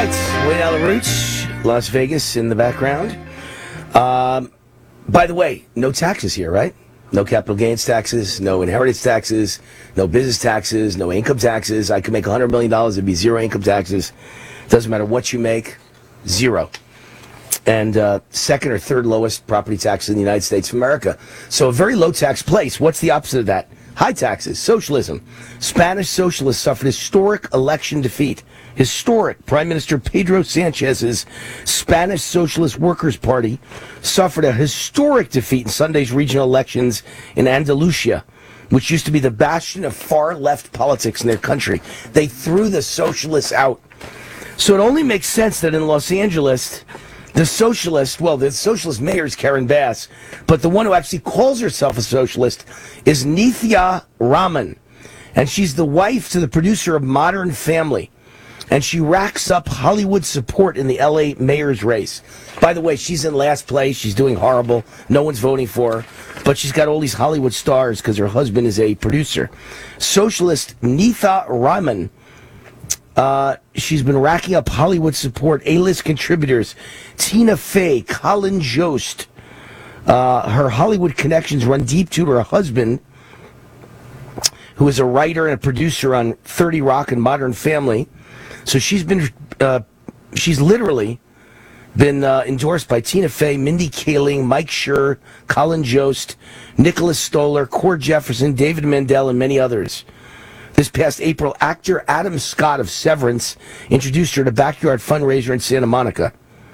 right, Wayne Allyn Roots, Las Vegas in the background. By the way, no taxes here, right? No capital gains taxes, no inheritance taxes, no business taxes, no income taxes. I could make $100 million, it'd be zero income taxes. Doesn't matter what you make, zero. And second or third lowest property tax in the United States of America. So a very low tax place. What's the opposite of that? High taxes, socialism. Spanish socialists suffered historic election defeat. Historic. Prime Minister Pedro Sanchez's Spanish Socialist Workers' Party suffered a historic defeat in Sunday's regional elections in Andalusia, which used to be the bastion of far-left politics in their country. They threw the socialists out. So it only makes sense that in Los Angeles, the socialist mayor is Karen Bass, but the one who actually calls herself a socialist is Nithya Raman. And she's the wife to the producer of Modern Family. And she racks up Hollywood support in the LA mayor's race. By the way, she's in last place. She's doing horrible. No one's voting for her. But she's got all these Hollywood stars because her husband is a producer. Socialist Nithya Raman. She's been racking up Hollywood support. A-list contributors Tina Fey, Colin Jost. Her Hollywood connections run deep to her husband, who is a writer and a producer on 30 Rock and Modern Family. So she's literally been endorsed by Tina Fey, Mindy Kaling, Mike Schur, Colin Jost, Nicholas Stoller, Cord Jefferson, David Mandel, and many others. This past April, actor Adam Scott of Severance introduced her to Backyard Fundraiser in Santa Monica.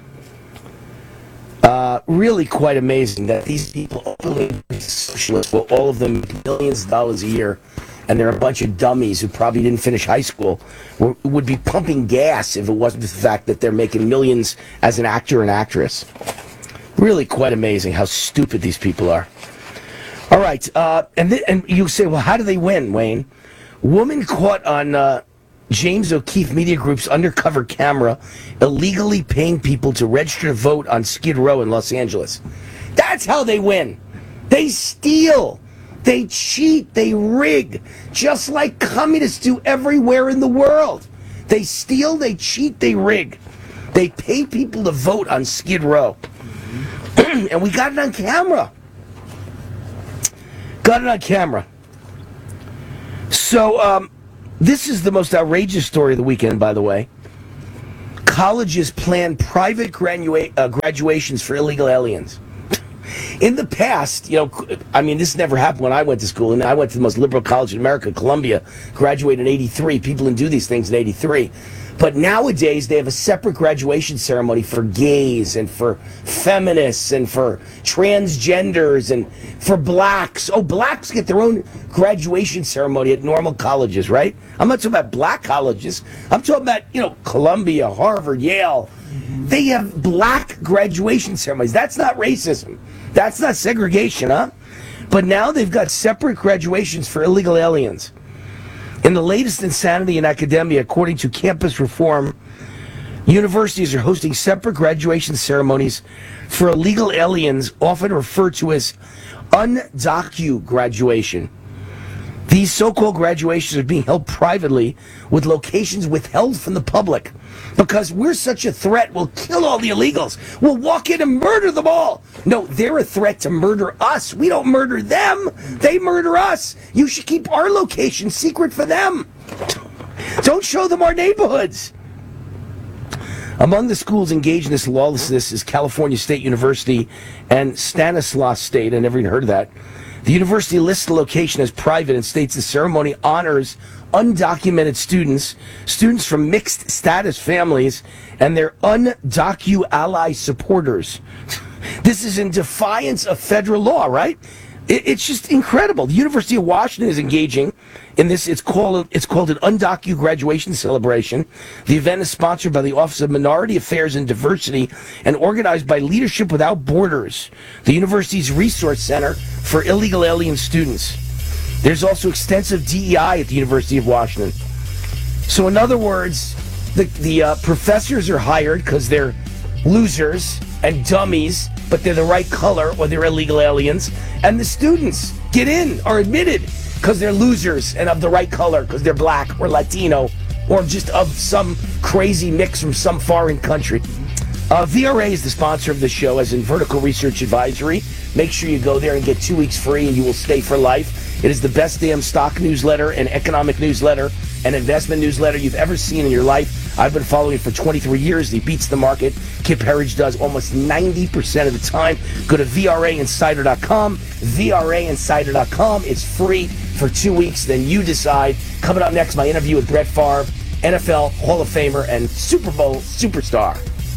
Really quite amazing that these people, socialists, well, all of them millions of dollars a year, and they're a bunch of dummies who probably didn't finish high school, would be pumping gas if it wasn't for the fact that they're making millions as an actor and actress. Really quite amazing how stupid these people are. All right, and you say, well, how do they win, Wayne? Woman caught on James O'Keefe Media Group's undercover camera illegally paying people to register to vote on Skid Row in Los Angeles. That's how they win. They steal. They cheat, they rig, just like communists do everywhere in the world. They steal, they cheat, they rig. They pay people to vote on Skid Row. And we got it on camera. So, this is the most outrageous story of the weekend, by the way. Colleges plan private graduations for illegal aliens. In the past, this never happened when I went to school, and I went to the most liberal college in America, Columbia, graduated in 83. People didn't do these things in 83. But nowadays, they have a separate graduation ceremony for gays and for feminists and for transgenders and for blacks. Oh, blacks get their own graduation ceremony at normal colleges, right? I'm not talking about black colleges. I'm talking about, Columbia, Harvard, Yale. They have black graduation ceremonies. That's not racism. That's not segregation, huh? But now they've got separate graduations for illegal aliens. In the latest insanity in academia, according to Campus Reform, universities are hosting separate graduation ceremonies for illegal aliens, often referred to as undocu graduation. These so-called graduations are being held privately with locations withheld from the public because we're such a threat, we'll kill all the illegals. We'll walk in and murder them all. No, they're a threat to murder us. We don't murder them. They murder us. You should keep our location secret for them. Don't show them our neighborhoods. Among the schools engaged in this lawlessness is California State University and Stanislaus State. I never even heard of that. The university lists the location as private and states the ceremony honors undocumented students from mixed status families, and their undocu ally supporters. This is in defiance of federal law, right? It's just incredible. The University of Washington is engaging in this. It's called an undocu graduation celebration. The event is sponsored by the Office of Minority Affairs and Diversity and organized by Leadership Without Borders, the university's resource center for illegal alien students. There's also extensive DEI at the University of Washington. So in other words, the professors are hired because they're losers and dummies, but they're the right color or they're illegal aliens. And the students get in, are admitted, because they're losers and of the right color, because they're black or Latino or just of some crazy mix from some foreign country. VRA is the sponsor of the show, as in Vertical Research Advisory. Make sure you go there and get 2 weeks free, and you will stay for life. It is the best damn stock newsletter and economic newsletter and investment newsletter you've ever seen in your life. I've been following it for 23 years. He beats the market. Kip Herridge does almost 90% of the time. Go to VRAinsider.com. VRAinsider.com. It's free for 2 weeks. Then you decide. Coming up next, my interview with Brett Favre, NFL Hall of Famer and Super Bowl superstar.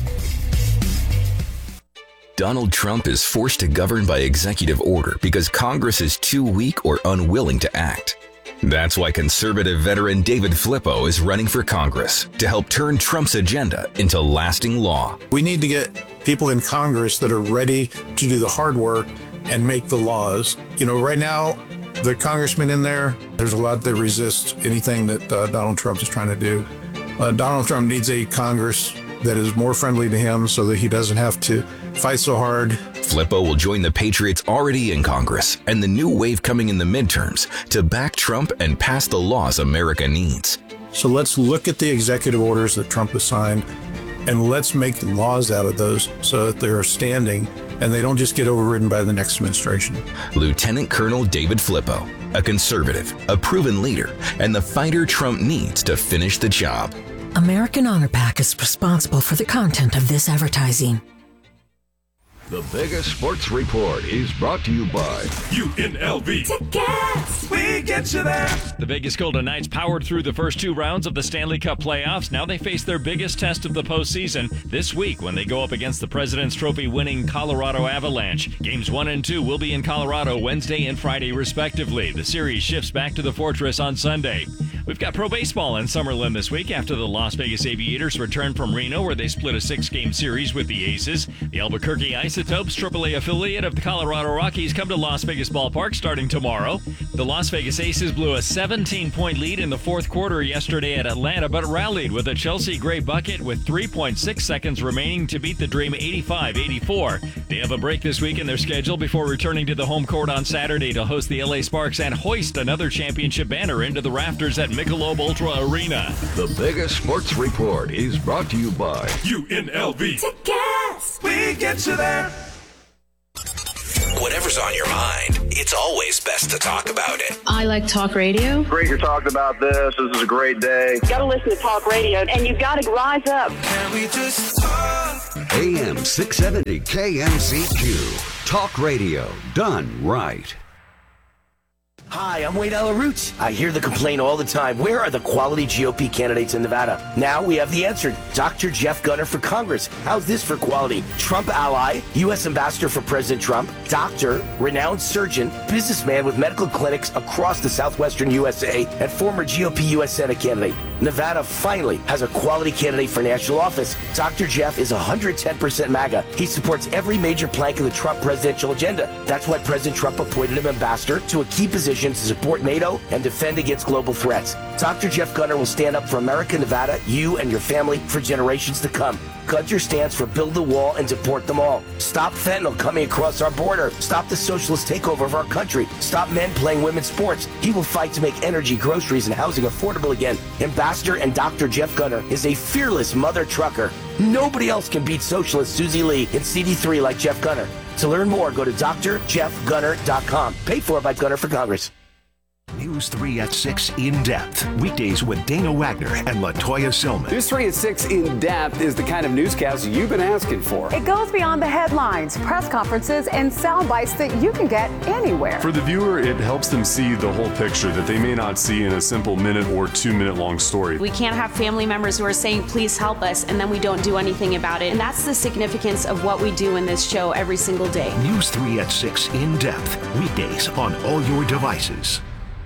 Donald Trump is forced to govern by executive order because Congress is too weak or unwilling to act. That's why conservative veteran David Flippo is running for Congress to help turn Trump's agenda into lasting law. We need to get people in Congress that are ready to do the hard work and make the laws. You know, right now, the congressmen in there's a lot that resist anything that Donald Trump is trying to do. Donald Trump needs a Congress that is more friendly to him so that he doesn't have to fight so hard. Flippo will join the Patriots already in Congress and the new wave coming in the midterms to back Trump and pass the laws America needs. So let's look at the executive orders that Trump has signed and let's make laws out of those so that they're standing and they don't just get overridden by the next administration. Lieutenant Colonel David Flippo, a conservative, a proven leader, and the fighter Trump needs to finish the job. American Honor Pack is responsible for the content of this advertising. The Vegas Sports Report is brought to you by UNLV. Tickets! We get you there. The Vegas Golden Knights powered through the first 2 rounds of the Stanley Cup playoffs. Now they face their biggest test of the postseason this week when they go up against the President's Trophy winning Colorado Avalanche. Games 1 and 2 will be in Colorado Wednesday and Friday respectively. The series shifts back to the Fortress on Sunday. We've got pro baseball in Summerlin this week after the Las Vegas Aviators return from Reno, where they split a 6-game series with the Aces. The Albuquerque Isotopes, AAA affiliate of the Colorado Rockies, come to Las Vegas Ballpark starting tomorrow. The Las Vegas Aces blew a 17-point lead in the fourth quarter yesterday at Atlanta, but rallied with a Chelsea Gray bucket with 3.6 seconds remaining to beat the Dream 85-84. They have a break this week in their schedule before returning to the home court on Saturday to host the LA Sparks and hoist another championship banner into the rafters at Michelob Ultra Arena. The Vegas Sports Report is brought to you by UNLV. Tickets! We get you there. Whatever's on your mind, it's always best to talk about it. I like talk radio. Great you're talking about this. This is a great day. You gotta listen to talk radio, and you gotta rise up. Can we just talk? AM 670 KMCQ. Talk radio done right. Hi, I'm Wade Alaroot. I hear the complaint all the time. Where are the quality GOP candidates in Nevada? Now we have the answer. Dr. Jeff Gunter for Congress. How's this for quality? Trump ally, U.S. Ambassador for President Trump, doctor, renowned surgeon, businessman with medical clinics across the southwestern USA, and former GOP U.S. Senate candidate. Nevada finally has a quality candidate for national office. Dr. Jeff is 110% MAGA. He supports every major plank of the Trump presidential agenda. That's why President Trump appointed him ambassador to a key position to support NATO and defend against global threats. Dr. Jeff Gunter will stand up for America, Nevada, you and your family for generations to come. Gunter stands for build the wall and deport them all. Stop fentanyl coming across our border. Stop the socialist takeover of our country. Stop men playing women's sports. He will fight to make energy, groceries, and housing affordable again. Ambassador and Dr. Jeff Gunter is a fearless mother trucker. Nobody else can beat socialist Susie Lee in CD3 like Jeff Gunter. To learn more, go to drjeffgunter.com. Paid for by Gunter for Congress. News 3 at 6 In Depth. Weekdays with Dana Wagner and LaToya Silman. News 3 at 6 In Depth is the kind of newscast you've been asking for. It goes beyond the headlines, press conferences, and sound bites that you can get anywhere. For the viewer, it helps them see the whole picture that they may not see in a simple minute or 2 minute long story. We can't have family members who are saying, please help us, and then we don't do anything about it. And that's the significance of what we do in this show every single day. News 3 at 6 In Depth. Weekdays on all your devices.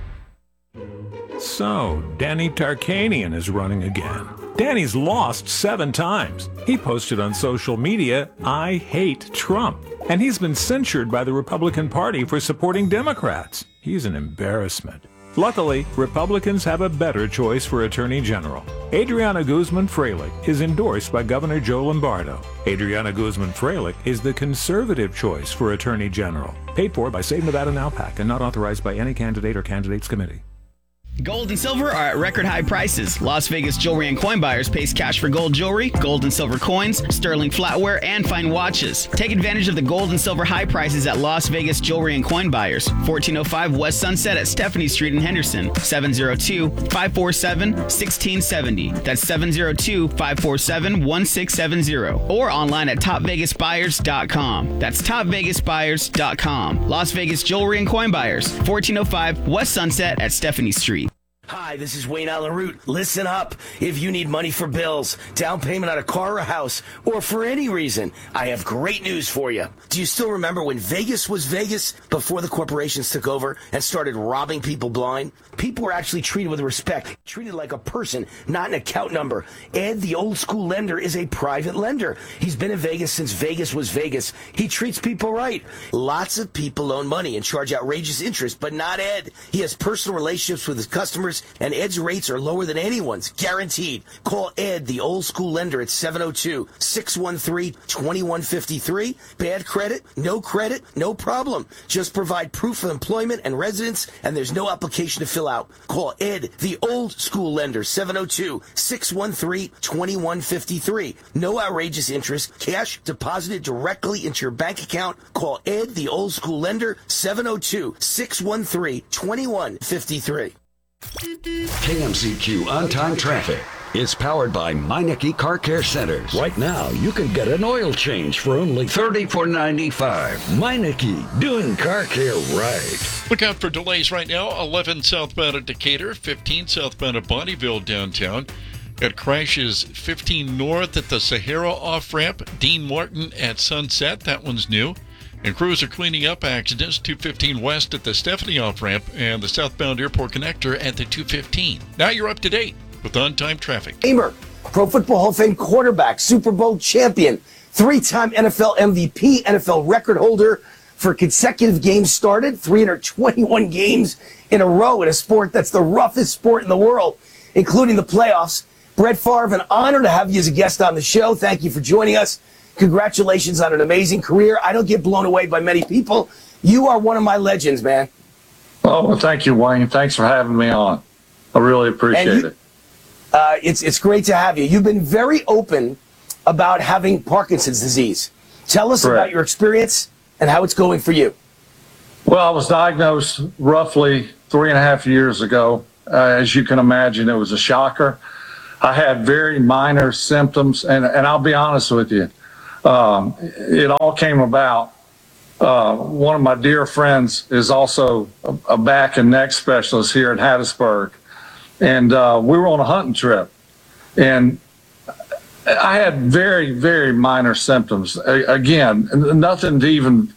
So, Danny Tarkanian is running again. Danny's lost 7 times. He posted on social media, "I hate Trump." And he's been censured by the Republican Party for supporting Democrats. He's an embarrassment. Luckily, Republicans have a better choice for Attorney General. Adriana Guzman-Freilich is endorsed by Governor Joe Lombardo. Adriana Guzman-Freilich is the conservative choice for Attorney General. Paid for by Save Nevada Now PAC and not authorized by any candidate or candidates committee. Gold and silver are at record high prices. Las Vegas jewelry and coin buyers pays cash for gold jewelry, gold and silver coins, sterling flatware, and fine watches. Take advantage of the gold and silver high prices at Las Vegas jewelry and coin buyers. 1405 West Sunset at Stephanie Street in Henderson. 702-547-1670. That's 702-547-1670. Or online at topvegasbuyers.com. That's topvegasbuyers.com. Las Vegas jewelry and coin buyers. 1405 West Sunset at Stephanie Street. Hi, this is Wayne Allen Root. Listen up. If you need money for bills, down payment on a car or a house, or for any reason, I have great news for you. Do you still remember when Vegas was Vegas before the corporations took over and started robbing people blind? People were actually treated with respect, treated like a person, not an account number. Ed, the old school lender, is a private lender. He's been in Vegas since Vegas was Vegas. He treats people right. Lots of people loan money and charge outrageous interest, but not Ed. He has personal relationships with his customers, and Ed's rates are lower than anyone's, guaranteed. Call Ed, the old school lender, at 702-613-2153. Bad credit, no problem. Just provide proof of employment and residence, and there's no application to fill out. Call Ed, the old school lender, 702-613-2153. No outrageous interest, cash deposited directly into your bank account. Call Ed, the old school lender, 702-613-2153. KMCQ on-time traffic is powered by Meineke Car Care Centers. Right now, you can get an oil change for only $34.95. Meineke, doing car care right. Look out for delays right now. 11 southbound at Decatur, 15 southbound at Bonnieville downtown. Got crashes 15 north at the Sahara off-ramp. Dean Martin at Sunset. That one's new. And crews are cleaning up accidents 215 west at the Stephanie off-ramp and the southbound airport connector at the 215. Now you're up to date with on-time traffic. Gamer, Pro Football Hall of Fame quarterback, Super Bowl champion, three-time NFL MVP, NFL record holder for consecutive games started, 321 games in a row in a sport that's the roughest sport in the world, including the playoffs. Brett Favre, an honor to have you as a guest on the show. Thank you for joining us. Congratulations on an amazing career. I don't get blown away by many people. You are one of my legends, man. Oh, well, thank you, Wayne. Thanks for having me on. I really appreciate it. It's great to have you. You've been very open about having Parkinson's disease. Tell us about your experience and how it's going for you. Well, I was diagnosed roughly 3.5 years ago. As you can imagine, it was a shocker. I had very minor symptoms, and I'll be honest with you. It all came about. One of my dear friends is also a back and neck specialist here in Hattiesburg. And we were on a hunting trip. And I had very, very minor symptoms. Again, nothing to even,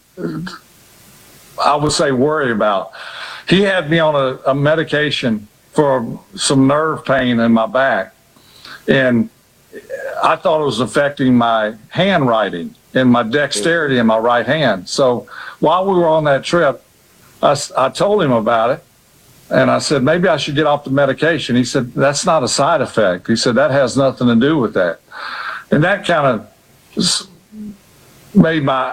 I would say, worry about. He had me on a medication for some nerve pain in my back. And I thought it was affecting my handwriting and my dexterity in my right hand. So while we were on that trip, I told him about it. And I said, maybe I should get off the medication. He said, that's not a side effect. He said, that has nothing to do with that. And that kind of made my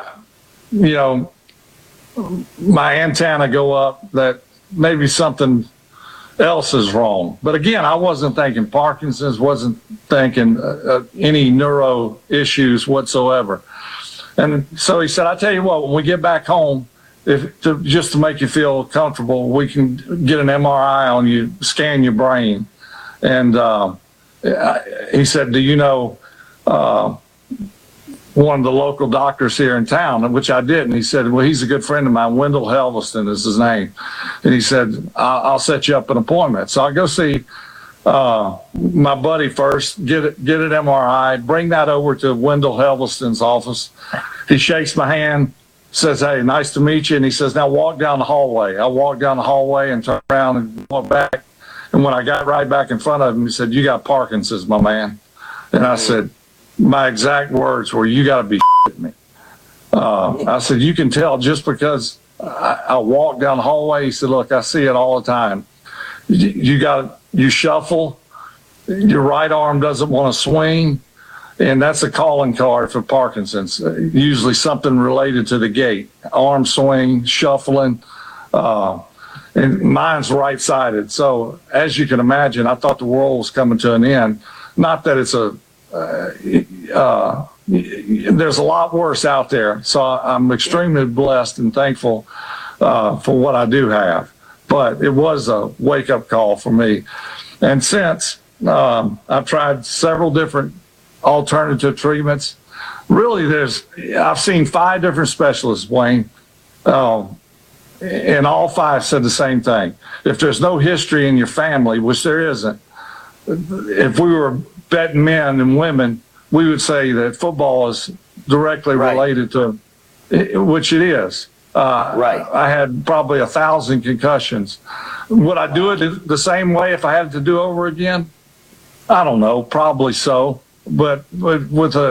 antenna go up that maybe something else is wrong. But again, I wasn't thinking Parkinson's, wasn't thinking any neuro issues whatsoever. And so he said, I tell you what, when we get back home, just to make you feel comfortable, we can get an MRI on you, scan your brain. And he said, do you know one of the local doctors here in town, which I did. And he said, well, he's a good friend of mine. Wendell Helveston is his name. And he said, I'll set you up an appointment. So I go see my buddy first, get an MRI, bring that over to Wendell Helveston's office. He shakes my hand, says, hey, nice to meet you. And he says, now walk down the hallway. I walked down the hallway and turned around and went back. And when I got right back in front of him, he said, you got Parkinson's, my man. And I said, my exact words were, you got to be shitting me. I said, you can tell just because I walked down the hallway. He said, look, I see it all the time. You shuffle, your right arm doesn't want to swing, and that's a calling card for Parkinson's. Usually something related to the gait, arm swing, shuffling. And and mine's right-sided. So as you can imagine, I thought the world was coming to an end. Not that it's there's a lot worse out there. So I'm extremely blessed and thankful for what I do have. But it was a wake-up call for me. And since I've tried several different alternative treatments, really I've seen 5 different specialists, Wayne. And all 5 said the same thing. If there's no history in your family, which there isn't, if we were betting men and women, we would say that football is directly related to, which it is. I had probably 1,000 concussions. Would I do it the same way if I had to do over again? I don't know, probably so. But with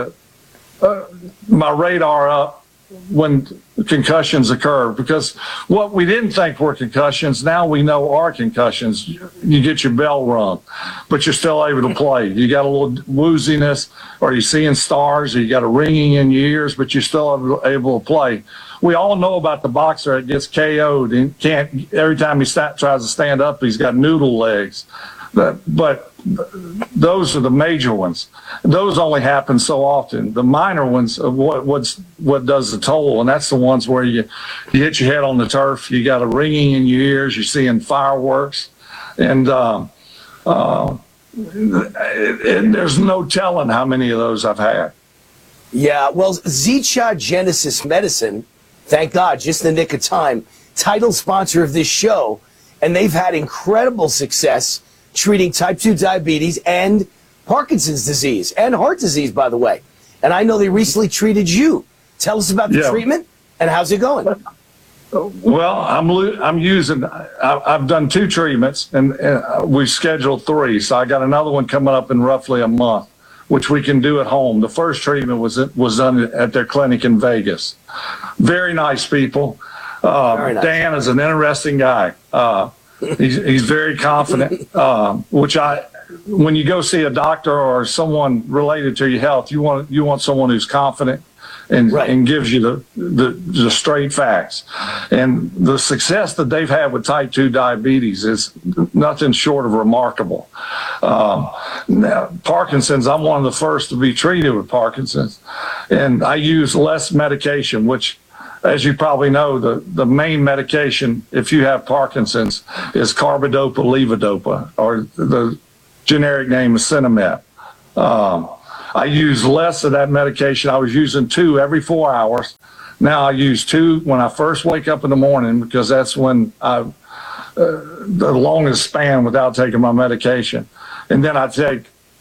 my radar up when concussions occur, because what we didn't think were concussions, now we know are concussions. You get your bell rung, but you're still able to play. You got a little wooziness, or you're seeing stars, or you got a ringing in your ears, but you're still able to play. We all know about the boxer that gets KO'd and can't, every time he tries to stand up, he's got noodle legs. But those are the major ones. Those only happen so often. The minor ones are what does the toll, and that's the ones where you hit your head on the turf, you got a ringing in your ears, you're seeing fireworks, and there's no telling how many of those I've had. Yeah, well, Zicha Genesis Medicine, thank God, just in the nick of time, title sponsor of this show, and they've had incredible success treating type 2 diabetes and Parkinson's disease and heart disease, by the way. And I know they recently treated you. Tell us about the treatment and how's it going? Well, I've done 2 treatments and we've scheduled 3. So I got another one coming up in roughly a month, which we can do at home. The first treatment was done at their clinic in Vegas. Very nice people. Very nice. Dan is an interesting guy. He's very confident, when you go see a doctor or someone related to your health, you want someone who's confident and gives you the straight facts. And the success that they've had with type 2 diabetes is nothing short of remarkable. Now, Parkinson's, I'm one of the first to be treated with Parkinson's, and I use less medication, which, as you probably know, the main medication if you have Parkinson's is carbidopa-levodopa, or the generic name is Sinemet. I use less of that medication. I was using 2 every 4 hours. Now I use 2 when I first wake up in the morning, because that's when I the longest span without taking my medication. And then I take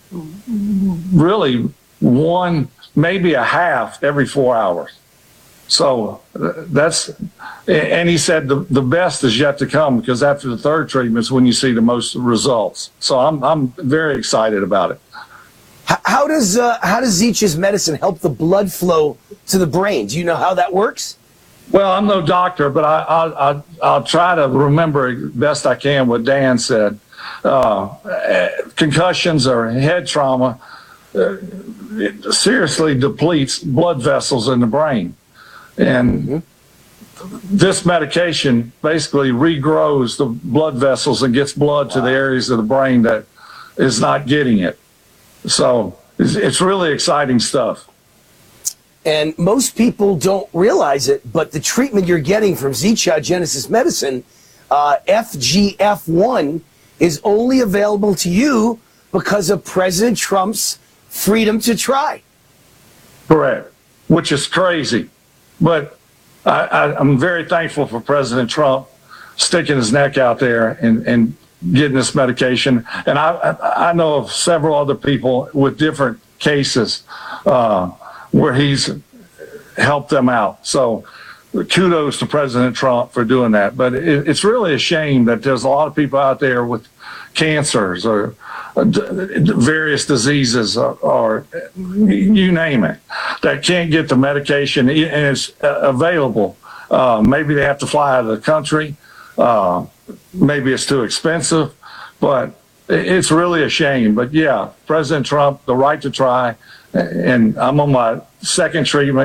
really 1, maybe a half every 4 hours. So and he said the best is yet to come, because after the 3rd treatment is when you see the most results. So I'm very excited about it. How does Zicha's medicine help the blood flow to the brain? Do you know how that works? Well, I'm no doctor, but I'll try to remember best I can what Dan said. Concussions or head trauma it seriously depletes blood vessels in the brain. And this medication basically regrows the blood vessels and gets blood to the areas of the brain that is not getting it. So it's really exciting stuff. And most people don't realize it, but the treatment you're getting from Zicha Genesis Medicine, FGF1, is only available to you because of President Trump's freedom to try. Correct, which is crazy. But I'm very thankful for President Trump sticking his neck out there and getting this medication. And I know of several other people with different cases where he's helped them out. So kudos to President Trump for doing that. But it's really a shame that there's a lot of people out there with cancers or various diseases or you name it that can't get the medication and it's available. Maybe they have to fly out of the country. Maybe it's too expensive, but it's really a shame. But yeah, President Trump, the right to try, and I'm on my 2nd treatment,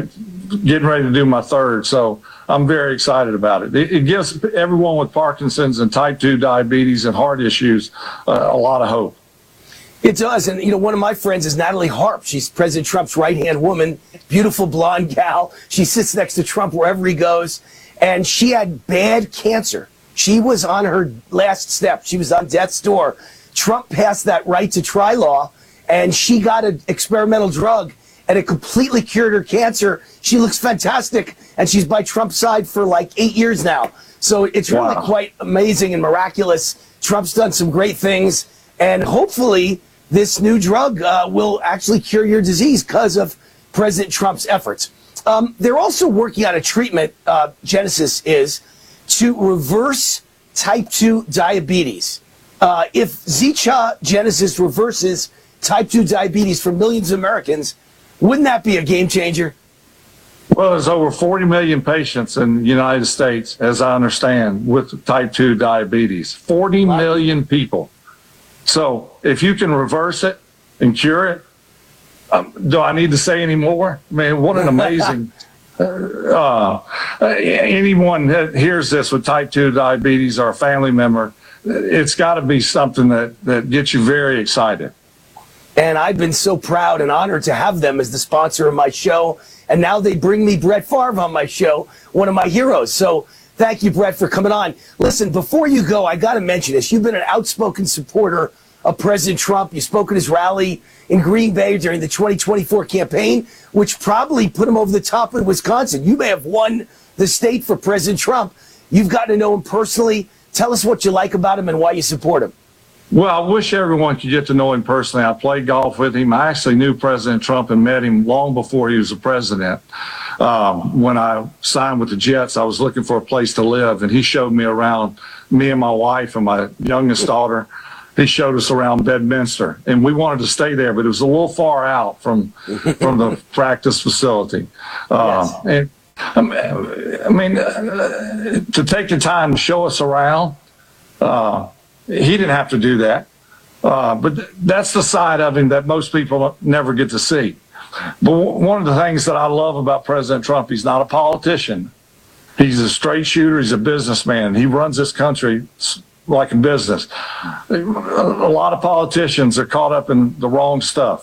getting ready to do my third. So I'm very excited about it. It gives everyone with Parkinson's and type 2 diabetes and heart issues a lot of hope. It does. And, one of my friends is Natalie Harp. She's President Trump's right-hand woman, beautiful blonde gal. She sits next to Trump wherever he goes. And she had bad cancer. She was on her last step. She was on death's door. Trump passed that right to try law, and she got an experimental drug, and it completely cured her cancer. She looks fantastic, and she's by Trump's side for like 8 years now. So it's really quite amazing and miraculous. Trump's done some great things, and hopefully this new drug will actually cure your disease because of President Trump's efforts. They're also working on a treatment, Genesis is, to reverse type 2 diabetes. If Zecha Genesis reverses type 2 diabetes for millions of Americans, wouldn't that be a game changer? Well, there's over 40 million patients in the United States, as I understand, with type 2 diabetes. 40 million people. So if you can reverse it and cure it, do I need to say any more? I mean, what an amazing... anyone that hears this with type 2 diabetes or a family member, it's got to be something that gets you very excited. And I've been so proud and honored to have them as the sponsor of my show. And now they bring me Brett Favre on my show, one of my heroes. So thank you, Brett, for coming on. Listen, before you go, I got to mention this. You've been an outspoken supporter of President Trump. You spoke at his rally in Green Bay during the 2024 campaign, which probably put him over the top in Wisconsin. You may have won the state for President Trump. You've gotten to know him personally. Tell us what you like about him and why you support him. Well, I wish everyone could get to know him personally. I played golf with him. I actually knew President Trump and met him long before he was a president. When I signed with the Jets, I was looking for a place to live, and he showed me around, me and my wife and my youngest daughter. He showed us around Bedminster, and we wanted to stay there, but it was a little far out from the practice facility. And I mean, to take the time to show us around, he didn't have to do that. But that's the side of him that most people never get to see. But one of the things that I love about President Trump, he's not a politician. He's a straight shooter. He's a businessman. He runs this country like a business. A lot of politicians are caught up in the wrong stuff.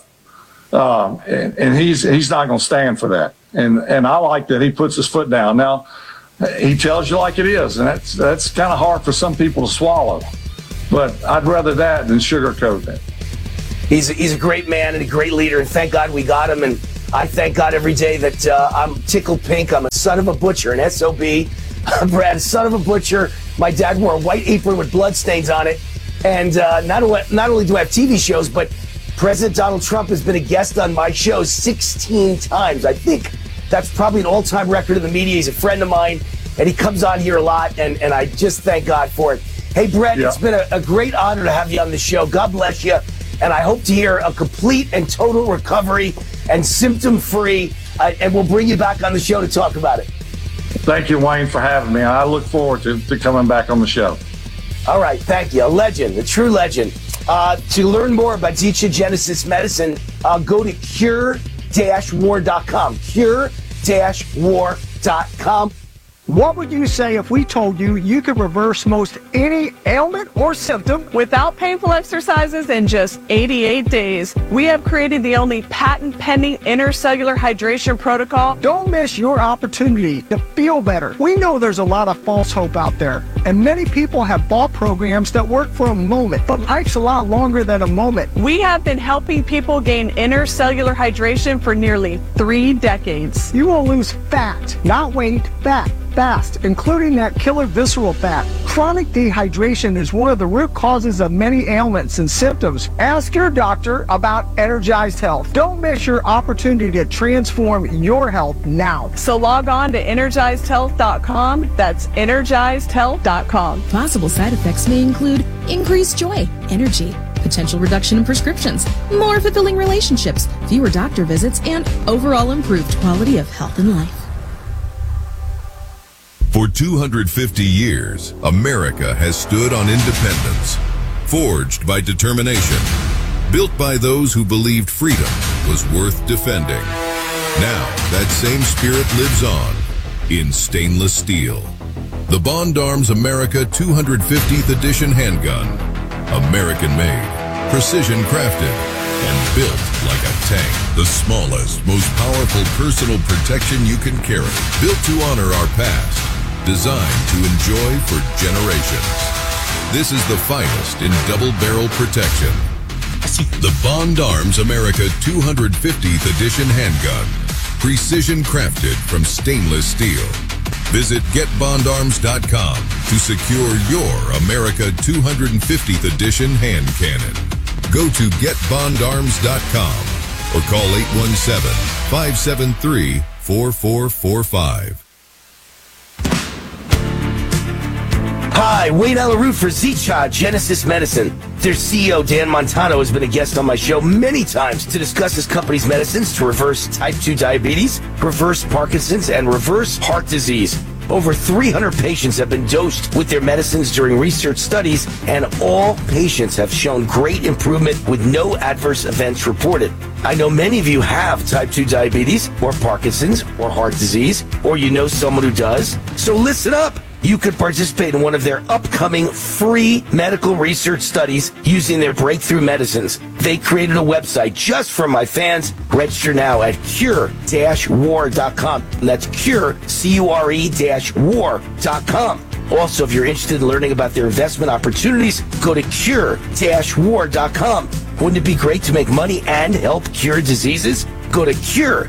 And he's not going to stand for that. And I like that he puts his foot down. Now, he tells you like it is, and that's kind of hard for some people to swallow. But I'd rather that than sugarcoat it. He's a great man and a great leader, and thank God we got him. And I thank God every day that I'm tickled pink. I'm a son of a butcher, an SOB. Brad, son of a butcher. My dad wore a white apron with bloodstains on it. And not only do I have TV shows, but President Donald Trump has been a guest on my show 16 times. I think that's probably an all-time record in the media. He's a friend of mine, and he comes on here a lot, and I just thank God for it. Hey, Brett, It's been a great honor to have you on the show. God bless you, and I hope to hear a complete and total recovery and symptom-free, and we'll bring you back on the show to talk about it. Thank you, Wayne, for having me. I look forward to coming back on the show. All right, thank you. A legend, a true legend. To learn more about Zecha Genesis Medicine, go to cure-war.com. Cure-war.com. What would you say if we told you you could reverse most any ailment or symptom without painful exercises in just 88 days? We have created the only patent-pending intercellular hydration protocol. Don't miss your opportunity to feel better. We know there's a lot of false hope out there, and many people have bought programs that work for a moment, but life's a lot longer than a moment. We have been helping people gain intercellular hydration for nearly 3 decades. You will lose fat, not weight, fat. Fast, including that killer visceral fat. Chronic dehydration is one of the root causes of many ailments and symptoms. Ask your doctor about Energized Health. Don't miss your opportunity to transform your health now. So log on to EnergizedHealth.com. That's EnergizedHealth.com. Possible side effects may include increased joy, energy, potential reduction in prescriptions, more fulfilling relationships, fewer doctor visits, and overall improved quality of health and life. For 250 years, America has stood on independence, forged by determination, built by those who believed freedom was worth defending. Now, that same spirit lives on in stainless steel. The Bond Arms America 250th Edition handgun. American-made, precision-crafted, and built like a tank. The smallest, most powerful personal protection you can carry. Built to honor our past. Designed to enjoy for generations. This is the finest in double-barrel protection. The Bond Arms America 250th Edition handgun. Precision crafted from stainless steel. Visit GetBondArms.com to secure your America 250th Edition hand cannon. Go to GetBondArms.com or call 817-573-4445. Hi, Wayne Alaroot for Zicha Genesis Medicine. Their CEO, Dan Montano, has been a guest on my show many times to discuss his company's medicines to reverse type 2 diabetes, reverse Parkinson's, and reverse heart disease. Over 300 patients have been dosed with their medicines during research studies, and all patients have shown great improvement with no adverse events reported. I know many of you have type 2 diabetes, or Parkinson's, or heart disease, or you know someone who does. So listen up. You could participate in one of their upcoming free medical research studies using their breakthrough medicines. They created a website just for my fans. Register now at cure-war.com. That's cure, C-U-R-E-war.com. Also, if you're interested in learning about their investment opportunities, go to cure-war.com. Wouldn't it be great to make money and help cure diseases? Go to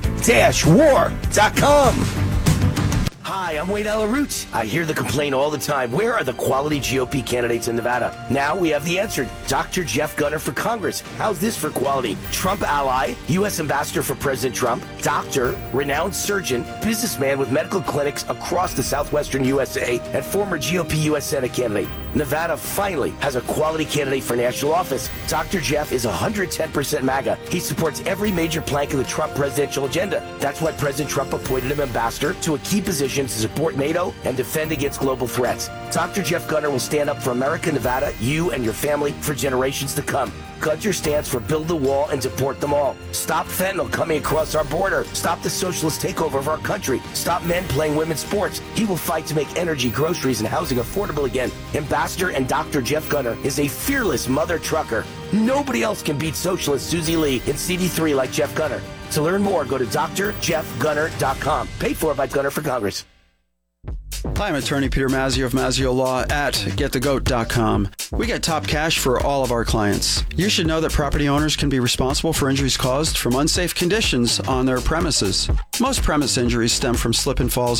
cure-war.com. Hi, I'm Wayne Alaroot. I hear the complaint all the time. Where are the quality GOP candidates in Nevada? Now we have the answer. Dr. Jeff Gunter for Congress. How's this for quality? Trump ally, U.S. ambassador for President Trump, doctor, renowned surgeon, businessman with medical clinics across the southwestern USA, and former GOP U.S. Senate candidate. Nevada finally has a quality candidate for national office. Dr. Jeff is 110% MAGA. He supports every major plank of the Trump presidential agenda. That's why President Trump appointed him ambassador to a key position to support NATO and defend against global threats. Dr. Jeff Gunter will stand up for America, Nevada, you and your family for generations to come. Gunter stands for build the wall and deport them all. Stop fentanyl coming across our border. Stop the socialist takeover of our country. Stop men playing women's sports. He will fight to make energy, groceries, and housing affordable again. Ambassador and Dr. Jeff Gunter is a fearless mother trucker. Nobody else can beat socialist Susie Lee in CD3 like Jeff Gunter. To learn more, go to drjeffgunter.com. Paid for by Gunter for Congress. Hi, I'm attorney Peter Mazzio of Mazzio Law at getthegoat.com. We get top cash for all of our clients. You should know that property owners can be responsible for injuries caused from unsafe conditions on their premises. Most premise injuries stem from slip and falls